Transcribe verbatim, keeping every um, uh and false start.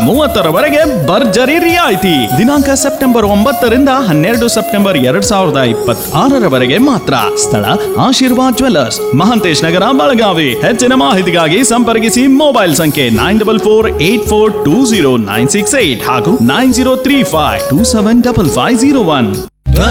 ಮೂವತ್ತರವರೆಗೆ ಭರ್ಜರಿ ರಿಯಾಯಿತಿ. ದಿನಾಂಕ ಸೆಪ್ಟೆಂಬರ್ ಒಂಬತ್ತರಿಂದ ಹನ್ನೆರಡು ಸೆಪ್ಟೆಂಬರ್ ಎರಡ್ ಸಾವಿರದ ಇಪ್ಪತ್ತಾರರವರೆಗೆ ಮಾತ್ರ. ಸ್ಥಳ ಆಶೀರ್ವಾದ್ ಜ್ಯುವೆಲ್ಲರ್ಸ್, ಮಹಾಂತೇಶ್ ನಗರ, ಬೆಳಗಾವಿ. ಹೆಚ್ಚಿನ ಮಾಹಿತಿಗಾಗಿ ಸಂಪರ್ಕಿಸಿ ಮೊಬೈಲ್ ಸಂಖ್ಯೆ nine double four eight four two zero nine six eight ಹಾಗೂ nine zero three five two seven double five zero one.